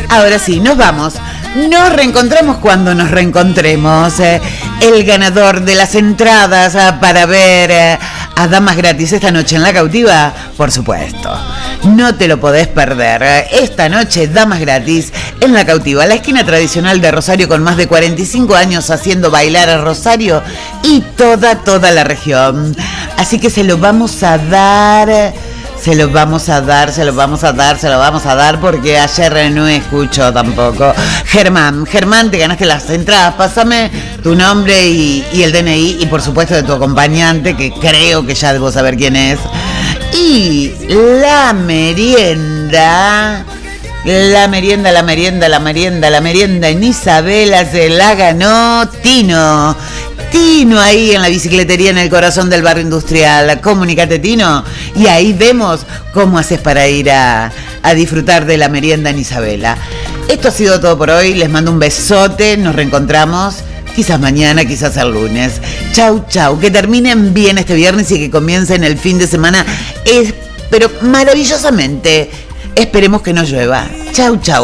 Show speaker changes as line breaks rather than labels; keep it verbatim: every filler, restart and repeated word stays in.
Ahora sí, nos vamos. Nos reencontramos cuando nos reencontremos. Eh, el ganador de las entradas eh, para ver eh, a Damas Gratis esta noche en La Cautiva, por supuesto. No te lo podés perder. Esta noche, Damas Gratis en La Cautiva, la esquina tradicional de Rosario con más de cuarenta y cinco años haciendo bailar a Rosario y toda, toda la región. Así que se lo vamos a dar... Se lo vamos a dar, se lo vamos a dar, se lo vamos a dar porque ayer no escucho tampoco. Germán, Germán, te ganaste las entradas. Pásame tu nombre y, y el D N I y por supuesto de tu acompañante, que creo que ya debo saber quién es. Y la merienda, la merienda, la merienda, la merienda, la merienda en Isabela se la ganó Tino. Tino ahí en la bicicletería en el corazón del barrio industrial. Comunicate, Tino, y ahí vemos cómo haces para ir a, a disfrutar de la merienda en Isabela. Esto ha sido todo por hoy. Les mando un besote. Nos reencontramos quizás mañana, quizás el lunes. Chau, chau. Que terminen bien este viernes y que comiencen el fin de semana. Es, pero maravillosamente. Esperemos que no llueva. Chau, chau.